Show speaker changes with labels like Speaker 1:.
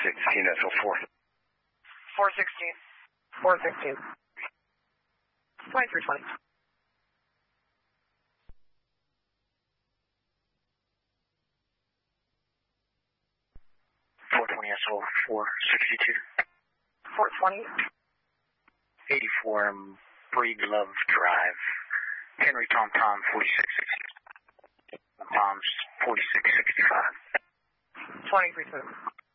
Speaker 1: that's 04.
Speaker 2: 416.
Speaker 3: 416. 2320.
Speaker 4: 420 SO 462.
Speaker 3: 420.
Speaker 4: 84 Breedlove Drive. Henry Tom 4660. Tom's 4665.
Speaker 3: 2320.